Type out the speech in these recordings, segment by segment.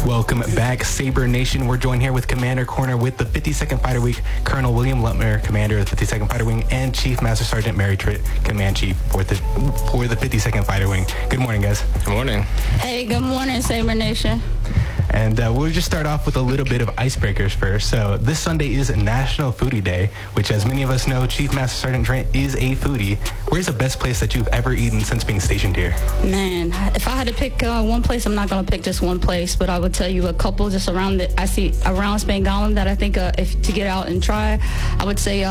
Welcome back, Sabre Nation. We're joined here with Commander Corner with the 52nd Fighter Week, Colonel William Lutmer, Commander of the 52nd Fighter Wing, and Chief Master Sergeant Mary Tritt, Command Chief for the 52nd Fighter Wing. Good morning, guys. Good morning. Hey, good morning, Sabre Nation. And we'll just start off with a little bit of icebreakers first. So this Sunday is National Foodie Day, which, as many of us know, Chief Master Sergeant Trent is a foodie. Where's the best place that you've ever eaten since being stationed here? Man, if I had to pick one place, I'm not going to pick just one place, but I would tell you a couple just around around Spangdahlem that I think if to get out and try. I would say,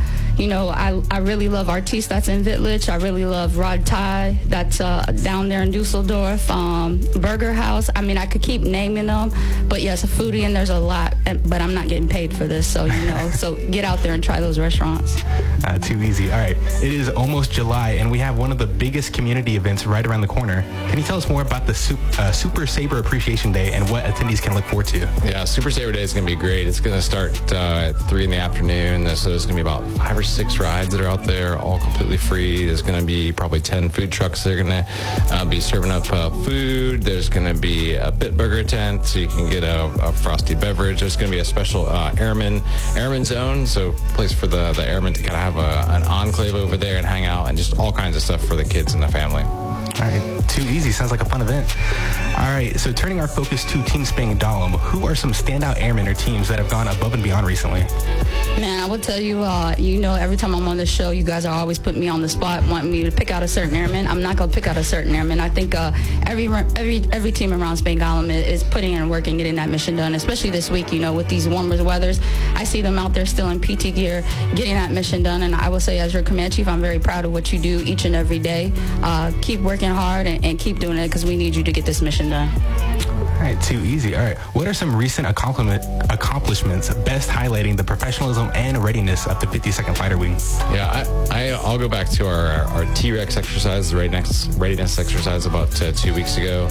I really love Artis, that's in Wittlich. I really love Rod Thai, that's down there in Dusseldorf. Burger House. I mean, I could keep naming them, but yes, a foodie, and there's a lot, but I'm not getting paid for this, so so get out there and try those restaurants. Too easy. All right, it is almost July, and we have one of the biggest community events right around the corner. Can you tell us more about the Super Sabre Appreciation Day and what attendees can look forward to? Yeah, Super Sabre Day is going to be great. It's going to start at 3 in the afternoon, so there's going to be about 5 or 6 rides that are out there, all completely free. There's going to be probably 10 food trucks that are going to be serving up food. There's going to be a Bitburger tent, so you can get a frosty beverage. There's going to be a special airman zone, so place for the airmen to kind of have an enclave over there and hang out, and just all kinds of stuff for the kids and the family. All right, too easy. Sounds like a fun event. All right, so turning our focus to Team Spangdahlem, who are some standout airmen or teams that have gone above and beyond recently? Man, I will tell you, every time I'm on the show, you guys are always putting me on the spot, wanting me to pick out a certain airman. I'm not going to pick out a certain airman. I think every team around Spangdahlem is putting in work and getting that mission done, especially this week, with these warmer weathers. I see them out there still in PT gear, getting that mission done, and I will say, as your command chief, I'm very proud of what you do each and every day. Keep working hard and keep doing it, because we need you to get this mission done. All right, too easy. All right, what are some recent accomplishments best highlighting the professionalism and readiness of the 52nd Fighter Wing? Yeah, I'll go back to our T-Rex exercise, the readiness exercise about 2 weeks ago.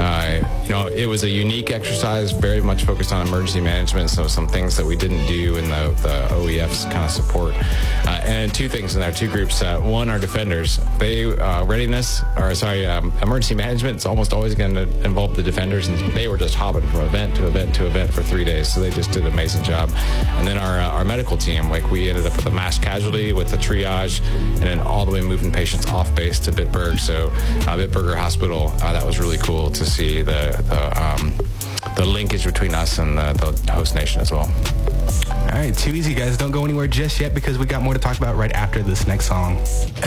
It was a unique exercise, very much focused on emergency management, so some things that we didn't do in the OEF's kind of support. And 2 things in there, 2 groups. One, our defenders. They emergency management is almost always going to involve the defenders, and they were just hopping from event to event to event for 3 days, so they just did an amazing job. And then our medical team, we ended up with a mass casualty with the triage, and then all the way moving patients off base to Bitburg. So Bitburger Hospital, that was really cool to see the linkage between us and the host nation as well. All right, too easy, guys. Don't go anywhere just yet, because we got more to talk about right after this next song.